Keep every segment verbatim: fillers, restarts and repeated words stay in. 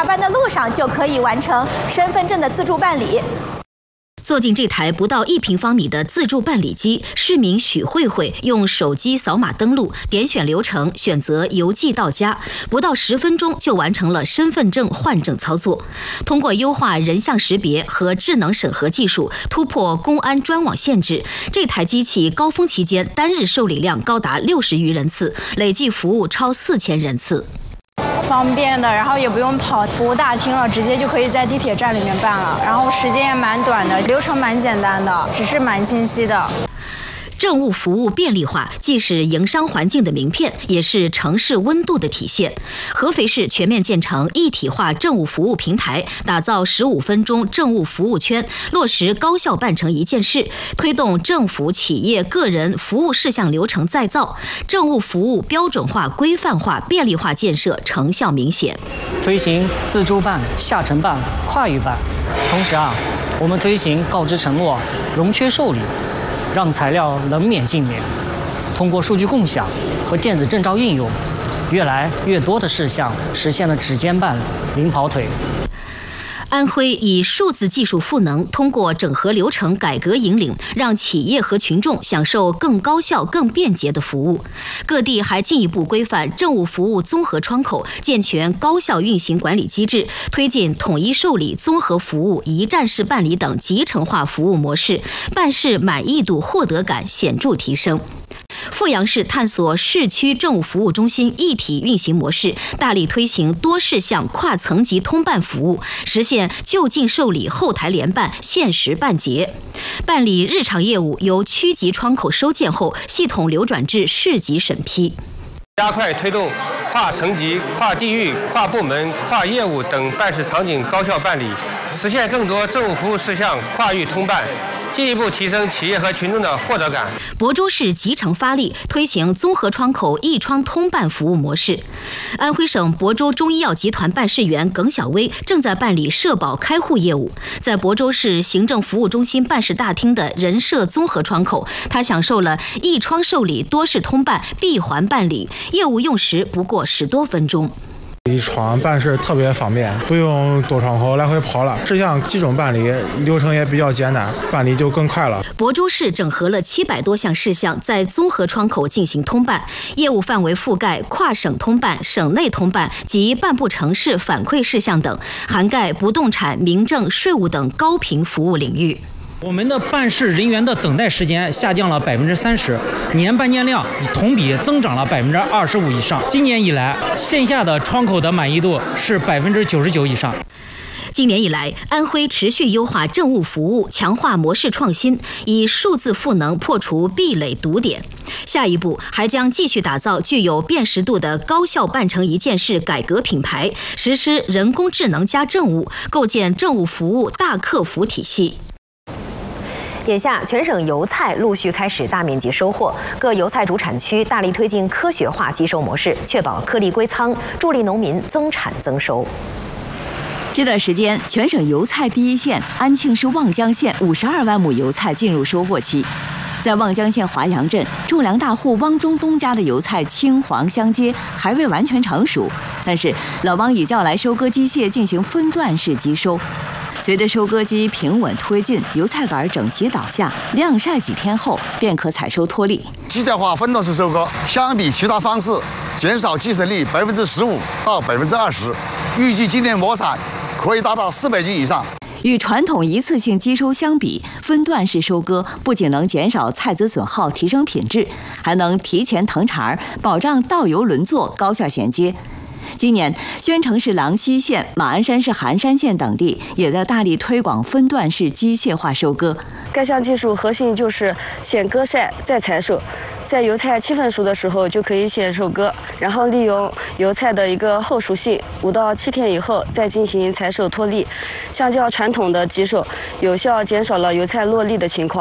班的路上就可以完成身份证的自助办理。 坐进这台不到一平方米的自助办理机，市民许慧慧用手机扫码登录，点选流程，选择邮寄到家，不到十分钟就完成了身份证换证操作。通过优化人像识别和智能审核技术，突破公安专网限制，这台机器高峰期间单日受理量高达六十余人次，累计服务超四千人次。 方便的，然后也不用跑服务大厅了，直接就可以在地铁站里面办了，然后时间也蛮短的，流程蛮简单的，只是蛮清晰的。 政务服务便利化既是营商环境的名片，也是城市温度的体现。合肥市全面建成一体化政务服务平台，打造十五分钟政务服务圈，落实高效办成一件事，推动政府、企业、个人服务事项流程再造，政务服务标准化、规范化、便利化建设成效明显。 推行自助办、下沉办、跨域办，同时啊，我们推行告知承诺、容缺受理。 让材料能免尽免，通过数据共享和电子证照应用，越来越多的事项实现了指尖办、零跑腿。 安徽以数字技术赋能，通过整合流程改革引领，让企业和群众享受更高效、更便捷的服务。各地还进一步规范政务服务综合窗口，健全高效运行管理机制，推进统一受理、综合服务、一站式办理等集成化服务模式，办事满意度、获得感显著提升。 阜阳市探索市区政务服务中心一体运行模式，大力推行多事项跨层级通办服务，实现就近受理、后台联办、限时办结。办理日常业务由区级窗口收件后，系统流转至市级审批。 加快推动跨层级、跨地域、跨部门、跨业务等办事场景高效办理，实现更多政务服务事项跨域通办。 进一步提升企业和群众的获得感。 亳州市集成发力，推行综合窗口一窗通办服务模式。安徽省亳州中医药集团办事员耿小薇正在办理社保开户业务，在亳州市行政服务中心办事大厅的人社综合窗口，他享受了一窗受理、多事通办、闭环办理，业务用时不过十多分钟。 一窗办事特别方便，不用多窗口来回跑了。事项集中办理，流程也比较简单，办理就更快了。 亳州市整合了七百多项事项，在综合窗口进行通办，业务范围覆盖跨省通办、省内通办及办不成事反馈事项等，涵盖不动产、民政、税务等高频服务领域。 我们的办事人员的等待时间下降了百分之三十，年办件量同比增长了百分之二十五以上。今年以来，线下的窗口的满意度是百分之九十九以上。 今年以来，安徽持续优化政务服务，强化模式创新，以数字赋能破除壁垒堵点。下一步还将继续打造具有辨识度的高效办成一件事改革品牌，实施人工智能加政务，构建政务服务大客服体系。 眼下，全省油菜陆续开始大面积收获，各油菜主产区大力推进科学化集收模式，确保颗粒归仓，助力农民增产增收。 这段时间，全省油菜第一县安庆市望江县五十二万亩油菜进入收获期。在望江县华阳镇，种粮大户汪中东家的油菜青黄相接，还未完全成熟，但是老汪已叫来收割机械进行分段式集收。 随着收割机平稳推进，油菜杆整齐倒下，晾晒几天后便可采收脱粒。 机械化分段式收割相比其他方式，减少计成率百分之十五到百分之二十，预计今年亩产可以达到四百斤以上。 与传统一次性机收相比，分段式收割不仅能减少菜籽损耗、提升品质，还能提前腾茬，保障稻油轮作高效衔接。 今年，宣城市郎溪县、马鞍山市寒山县等地也在大力推广分段式机械化收割。 该项技术核心就是先割晒再采收，在油菜七分熟的时候就可以先收割，然后利用油菜的一个后熟性，五到七天以后再进行采收脱粒。相较传统的集收，有效减少了油菜落粒的情况。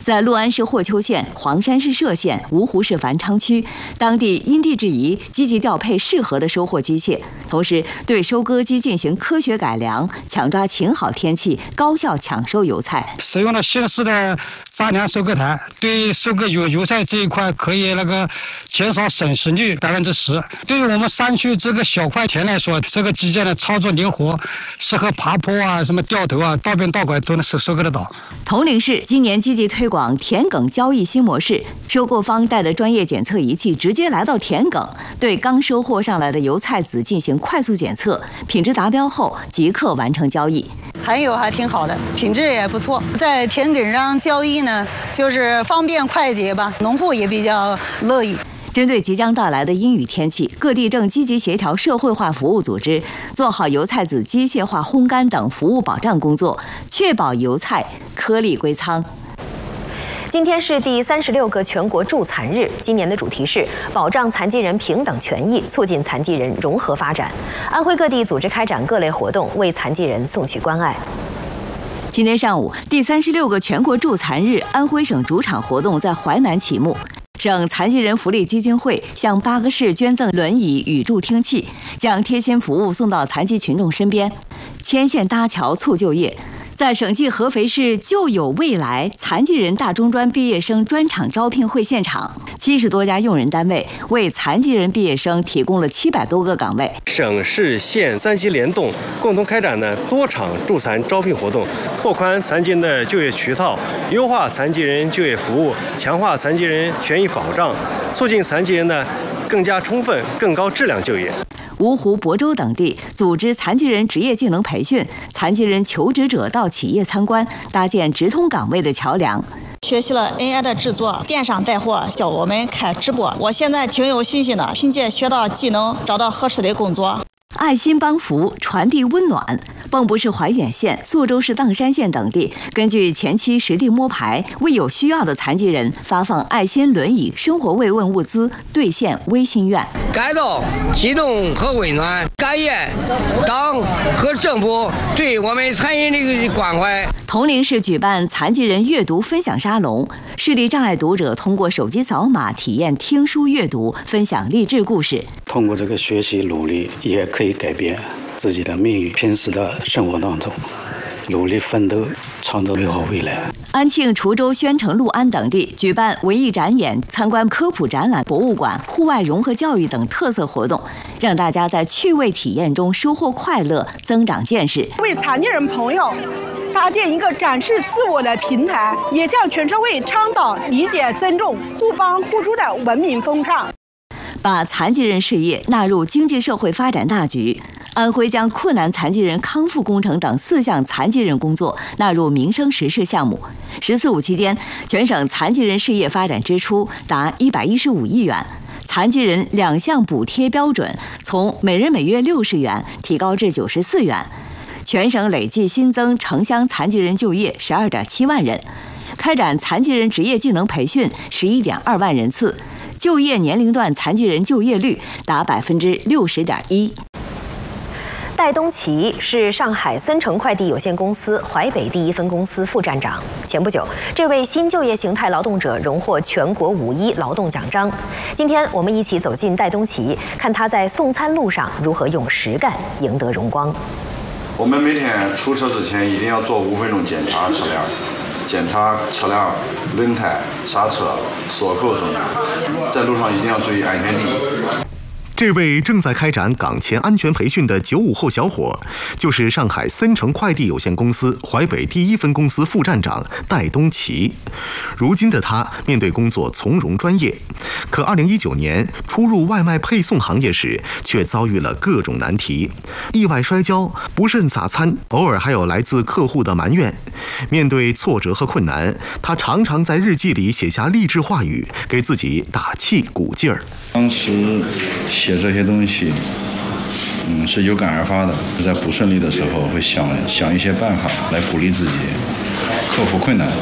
在六安市霍丘县、黄山市歙县、芜湖市繁昌区，当地因地制宜，积极调配适合的收获机械，同时对收割机进行科学改良，抢抓晴好天气，高效抢收油菜。 使用了新式的杂粮收割台，对收割油油菜这一块可以那个减少损失率百分之十。对于我们山区这个小块田来说，这个机械的操作灵活，适合爬坡啊、什么掉头啊、倒边倒拐都能收收割得到。 铜陵市今年积极推广田埂交易新模式，收购方带着专业检测仪器直接来到田埂，对刚收获上来的油菜籽进行快速检测，品质达标后即刻完成交易。 含油还挺好的，品质也不错。在田埂上交易呢，就是方便快捷吧，农户也比较乐意。 针对即将到来的阴雨天气，各地正积极协调社会化服务组织，做好油菜籽机械化烘干等服务保障工作，确保油菜颗粒归仓。今天是第三十六个全国助残日，今年的主题是保障残疾人平等权益，促进残疾人融合发展。安徽各地组织开展各类活动，为残疾人送去关爱。今天上午，第三十六个全国助残日安徽省主场活动在淮南启幕。省残疾人福利基金会向八个市捐赠轮椅与助听器，将贴心服务送到残疾群众身边，牵线搭桥促就业。在省际合肥市就有未来残疾人大中专毕业生专场招聘会现场，七十多家用人单位为残疾人毕业生提供了七百多个岗位。 省市县三级联动，共同开展呢多场助残招聘活动，拓宽残疾人的就业渠道，优化残疾人就业服务，强化残疾人权益保障，促进残疾人呢更加充分、更高质量就业。 芜湖、亳州等地组织残疾人职业技能培训，残疾人求职者到企业参观，搭建直通岗位的桥梁。 学习了 A I 的制作，电商带货，教我们开直播。我现在挺有信心的，凭借学到技能，找到合适的工作。 爱心帮扶，传递温暖。蚌埠市怀远县、宿州市砀山县等地根据前期实地摸排，为有需要的残疾人发放爱心轮椅、生活慰问物资，兑现微心愿。 感到激动和温暖，感谢党和政府对我们残疾人的关怀。 铜陵市举办残疾人阅读分享沙龙，视力障碍读者通过手机扫码体验听书阅读，分享励志故事。 通过这个学习努力，也可以改变自己的命运。平时的生活当中，努力奋斗，创造美好未来。 安庆、滁州、宣城、六安等地举办文艺展演、参观科普展览、博物馆、户外融合教育等特色活动，让大家在趣味体验中收获快乐，增长见识。 为残疾人朋友搭建一个展示自我的平台，也向全社会倡导理解、尊重、互帮互助的文明风尚。 把残疾人事业纳入经济社会发展大局。安徽将困难残疾人康复工程等四项残疾人工作纳入民生实事项目。十四五期间，全省残疾人事业发展支出达一百一十五亿元，残疾人两项补贴标准从每人每月六十元提高至九十四元。全省累计新增城乡残疾人就业十二点七万人，开展残疾人职业技能培训十一点二万人次，就业年龄段残疾人就业率达百分之六十点一。戴东奇是上海森诚快递有限公司淮北第一分公司副站长。前不久，这位新就业形态劳动者荣获全国五一劳动奖章。今天，我们一起走进戴东奇，看他在送餐路上如何用实干赢得荣光。 我们每天出车之前一定要做五分钟检查车辆，检查车辆轮胎、刹车、锁扣等等，在路上一定要注意安全第一。 这位正在开展岗前安全培训的九五后小伙，就是上海森诚快递有限公司淮北第一分公司副站长戴东奇。如今的他面对工作从容专业，可二零一九年初入外卖配送行业时，却遭遇了各种难题，意外摔跤、不慎洒餐，偶尔还有来自客户的埋怨。面对挫折和困难，他常常在日记里写下励志话语，给自己打气鼓劲儿。 当时写这些东西，嗯，是有感而发的。在不顺利的时候，会想想一些办法来鼓励自己，克服困难。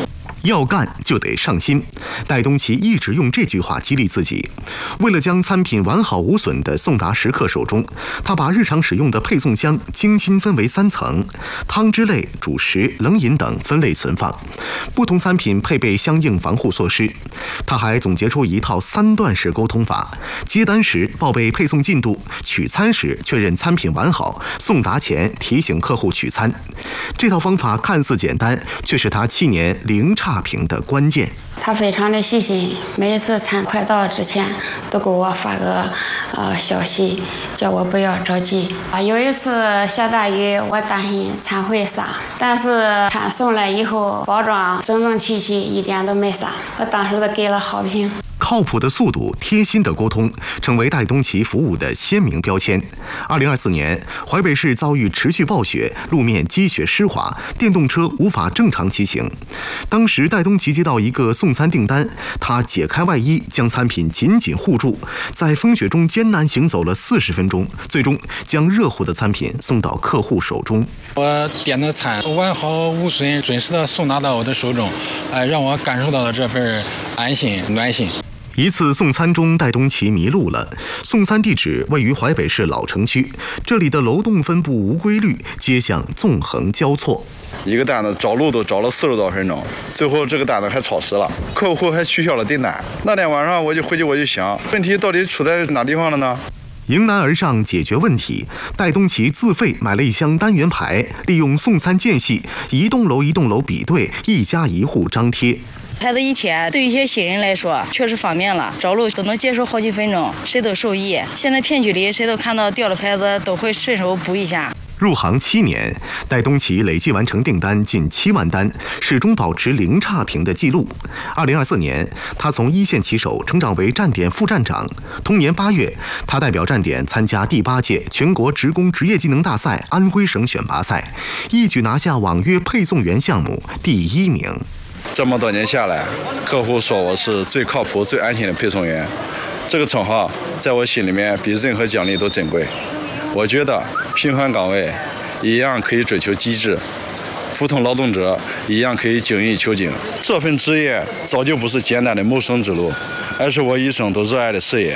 要干就得上心，戴东奇一直用这句话激励自己。为了将餐品完好无损地送达食客手中，他把日常使用的配送箱精心分为三层，汤汁类、主食、冷饮等分类存放，不同餐品配备相应防护措施。他还总结出一套三段式沟通法：接单时报备配送进度，取餐时确认餐品完好，送达前提醒客户取餐。这套方法看似简单，却是他七年零差评的关键。 他非常的细心，每一次餐快到之前都给我发个呃消息，叫我不要着急。啊，有一次下大雨，我担心餐会洒，但是餐送来以后，包装整整齐齐，一点都没洒，我当时都给了好评。 靠谱的速度，贴心的沟通，成为戴东奇服务的鲜明标签。二零二四年，淮北市遭遇持续暴雪，路面积雪湿滑，电动车无法正常骑行。当时戴东奇接到一个送餐订单，他解开外衣，将餐品紧紧护住，在风雪中艰难行走了四十分钟，最终将热乎的餐品送到客户手中。 我点的餐完好无损，准时的送达到我的手中，哎，让我感受到了这份安心暖心。 一次送餐中，戴东奇迷路了。送餐地址位于淮北市老城区，这里的楼栋分布无规律，街巷纵横交错。 一个单子找路都找了四十多分钟，最后这个单子还超时了，客户还取消了订单。那天晚上我就回去我就想，问题到底出在哪地方了呢？ 迎难而上解决问题，戴东奇自费买了一箱单元牌，利用送餐间隙，一栋楼一栋楼比对，一家一户张贴。 牌子一贴，对一些新人来说确实方便了，找路都能节省好几分钟，谁都受益。现在片区里谁都看到掉了牌子，都会顺手补一下。 入行七年，戴东奇累计完成订单近七万单，始终保持零差评的记录。二零二四年，他从一线骑手成长为站点副站长。同年八月，他代表站点参加第八届全国职工职业技能大赛安徽省选拔赛，一举拿下网约配送员项目第一名。 这么多年下来，客户说我是最靠谱、最安心的配送员，这个称号在我心里面比任何奖励都珍贵。我觉得平凡岗位一样可以追求极致，普通劳动者一样可以精益求精。这份职业早就不是简单的谋生之路，而是我一生都热爱的事业。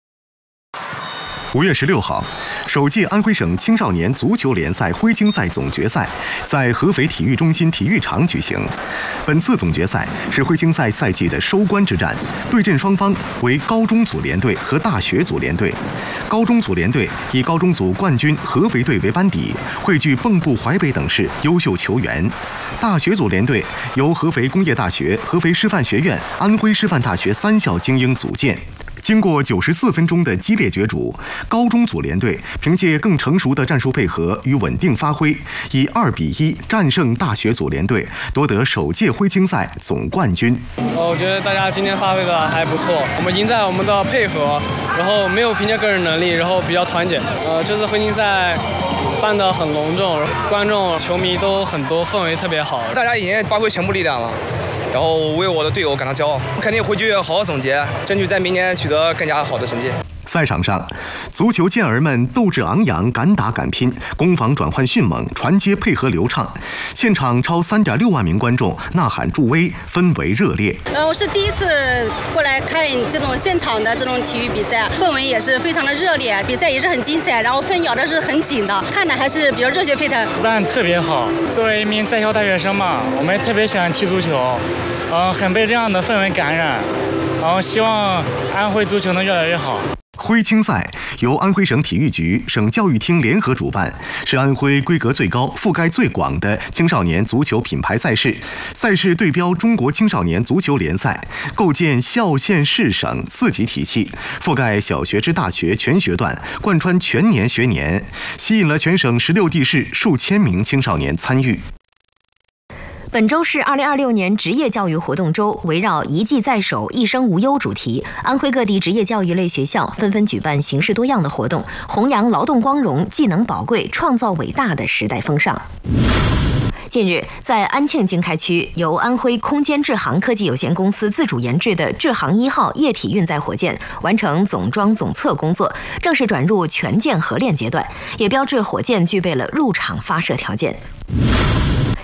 五月十六号，首届安徽省青少年足球联赛徽青赛总决赛在合肥体育中心体育场举行。本次总决赛是徽青赛赛季的收官之战，对阵双方为高中组联队和大学组联队。高中组联队以高中组冠军合肥队为班底，汇聚蚌埠、淮北等市优秀球员。大学组联队由合肥工业大学、合肥师范学院、安徽师范大学三校精英组建。经过九十四分钟的激烈角逐，高中组联队凭借更成熟的战术配合与稳定发挥，以二比一战胜大学组联队，夺得首届徽青赛总冠军。 我觉得大家今天发挥的还不错，我们赢在我们的配合，然后没有凭借个人能力，然后比较团结。呃，这次徽青赛办得很隆重，观众、球迷都很多，氛围特别好。 大家已经发挥全部力量了。然后为我的队友感到骄傲，肯定回去好好总结，争取在明年取得更加好的成绩。 赛场上，足球健儿们斗志昂扬，敢打敢拼，攻防转换迅猛，传接配合流畅。现场超三点六万名观众呐喊助威，氛围热烈。 呃，我是第一次过来看这种现场的这种体育比赛，氛围也是非常的热烈，比赛也是很精彩，然后分咬的是很紧的，看的还是比较热血沸腾。 办特别好，作为一名在校大学生嘛，我们也特别喜欢踢足球。嗯，很被这样的氛围感染，然后希望安徽足球能越来越好。 徽青赛由安徽省体育局、省教育厅联合主办，是安徽规格最高、覆盖最广的青少年足球品牌赛事。赛事对标中国青少年足球联赛，构建校、县、市、省四级体系，覆盖小学至大学全学段，贯穿全年学年，吸引了全省十六地市数千名青少年参与。 本周是二零二六年职业教育活动周，围绕一技在手、一生无忧主题，安徽各地职业教育类学校纷纷举办形式多样的活动，弘扬劳动光荣、技能宝贵、创造伟大的时代风尚。近日，在安庆经开区，由安徽空间智航科技有限公司自主研制的智航一号液体运载火箭完成总装总测工作，正式转入全舰合练阶段，也标志火箭具备了入场发射条件。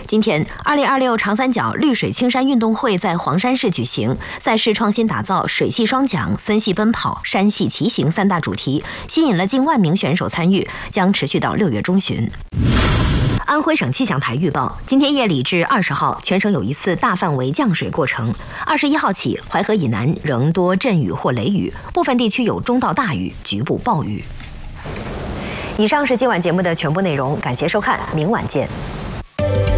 今天，二零二六长三角绿水青山运动会在黄山市举行，赛事创新打造水系双桨、森系奔跑、山系骑行三大主题，吸引了近万名选手参与，将持续到六月中旬。安徽省气象台预报，今天夜里至二十号，全省有一次大范围降水过程。二十一号起，淮河以南仍多阵雨或雷雨，部分地区有中到大雨，局部暴雨。以上是今晚节目的全部内容，感谢收看，明晚见。